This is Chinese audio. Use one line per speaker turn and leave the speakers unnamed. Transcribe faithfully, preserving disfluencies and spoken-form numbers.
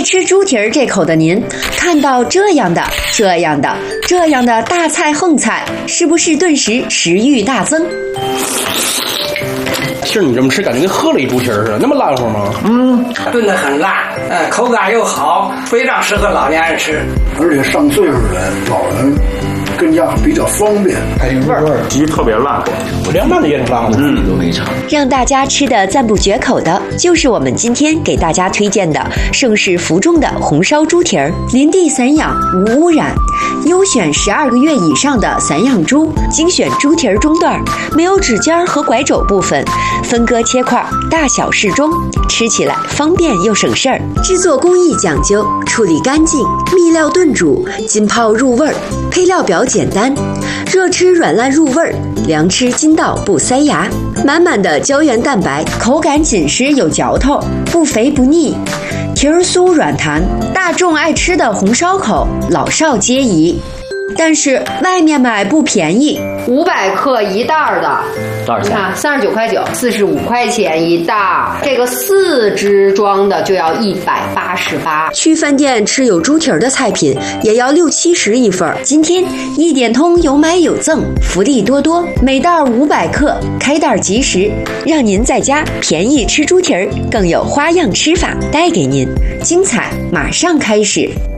吃猪蹄儿这口的您，看到这样的、这样的、这样的大菜横菜，是不是顿时食欲大增？
其实你这么吃，感觉跟喝了一猪蹄儿似的，那么烂乎吗？
嗯，炖得很烂，呃，口感又好，非常适合老年人吃。
而且上岁数的老人更加比较方便，还有味儿，
鸡特别烂，
我凉拌的也挺烂的，
嗯，
都没差。
让大家吃的赞不绝口的，就是我们今天给大家推荐的盛世福中的红烧猪蹄儿，林地散养，无污染，优选十二个月以上的散养猪，精选猪蹄儿中段，没有指尖和拐肘部分，分割切块，大小适中，吃起来方便又省事儿。制作工艺讲究，处理干净，秘料炖煮，浸泡入味儿，配料表简单，热吃软烂入味儿，凉吃筋道不塞牙，满满的胶原蛋白，口感紧实有嚼头，不肥不腻，蹄儿酥软弹，大众爱吃的红烧口，老少皆宜。但是外面买不便宜，
五百克一袋儿的，
多少钱？
啊，三十九块九，四十五块钱一袋儿。这个四只装的就要一百八十八。
去饭店吃有猪蹄儿的菜品也要六七十一份。今天一点通有买有赠，福利多多，每袋五百克，开袋即食，让您在家便宜吃猪蹄儿，更有花样吃法带给您，精彩马上开始。